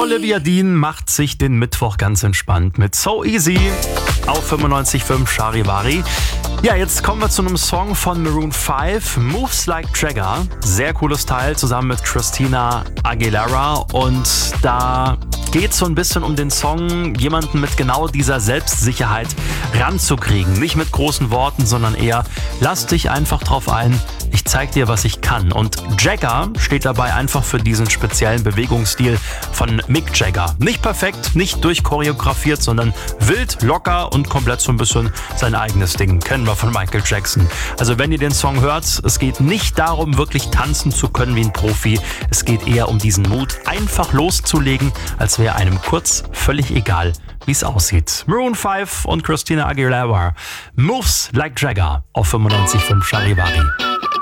Olivia Dean macht sich den Mittwoch ganz entspannt mit So Easy auf 95.5 Charivari. Ja, jetzt kommen wir zu einem Song von Maroon 5, Moves Like Jagger. Sehr cooles Teil, zusammen mit Christina Aguilera. Und da geht es so ein bisschen um den Song, jemanden mit genau dieser Selbstsicherheit ranzukriegen. Nicht mit großen Worten, sondern eher, lass dich einfach drauf ein, ich zeig dir, was ich kann. Und Jagger steht dabei einfach für diesen speziellen Bewegungsstil von Mick Jagger. Nicht perfekt, nicht durchchoreografiert, sondern wild, locker und komplett so ein bisschen sein eigenes Ding. Kennen wir von Michael Jackson. Also wenn ihr den Song hört, es geht nicht darum, wirklich tanzen zu können wie ein Profi. Es geht eher um diesen Mut, einfach loszulegen, als wäre einem kurz völlig egal, wie es aussieht. Maroon 5 und Christina Aguilera. Moves Like Jagger auf 95.5 Charivari.